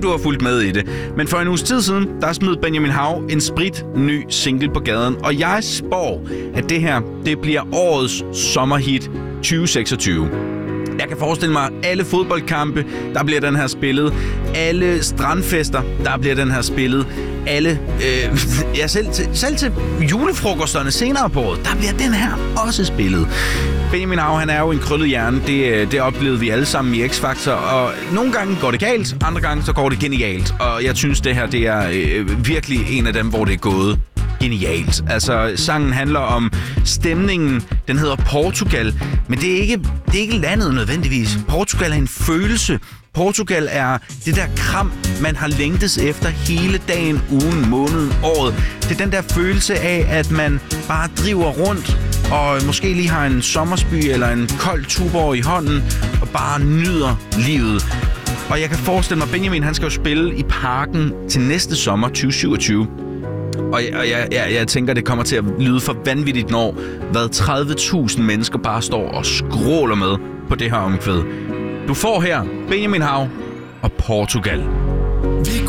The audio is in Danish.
du har fulgt med i det. Men for en uges tid siden, der smed Benjamin Hav en ny single på gaden. Og jeg spår, at det her, det bliver årets sommerhit 2026. Jeg kan forestille mig, alle fodboldkampe, der bliver den her spillet. Alle strandfester, der bliver den her spillet. Alle, selv til julefrokosterne senere på året, der bliver den her også spillet. Benjamin Hav, han er jo en krøllet hjerne. Det oplevede vi alle sammen i X-Factor. Og nogle gange går det galt, andre gange så går det genialt. Og jeg synes, det her det er virkelig en af dem, hvor det er gået genialt. Altså, sangen handler om stemningen. Den hedder Portugal, men det er ikke landet nødvendigvis. Portugal er en følelse. Portugal er det der kram, man har længtes efter hele dagen, ugen, måneden, året. Det er den der følelse af, at man bare driver rundt og måske lige har en sommersby eller en kold Tuborg i hånden og bare nyder livet. Og jeg kan forestille mig, Benjamin han skal jo spille i Parken til næste sommer, 2027. Og jeg tænker, det kommer til at lyde for vanvittigt, når 30.000 mennesker bare står og skråler med på det her omkvæd. Du får her Benjamin Hav og Portugal.